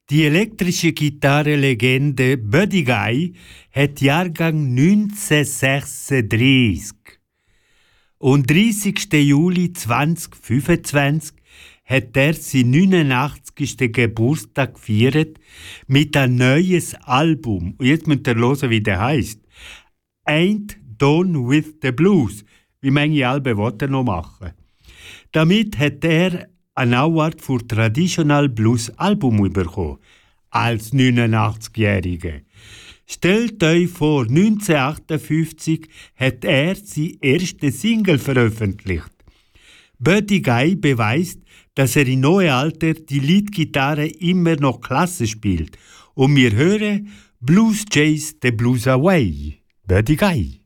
Die elektrische Gitarrenlegende Buddy Guy hat Jahrgang 1936. Und 30. Juli 2025 hat er seinen 89. Geburtstag gefeiert mit einem neues Album. Und jetzt müsst ihr hören, wie der heisst. Ain't Done with the Blues. Wie viele Alben will er noch machen? Damit hat er einen Award für Traditional Blues Album bekommen. Als 89-Jähriger. Stellt euch vor, 1958 hat er seine erste Single veröffentlicht. Buddy Guy beweist, dass er in hohem Alter die Leadgitarre immer noch klasse spielt. Und wir hören Blues Chase the Blues Away. Buddy Guy.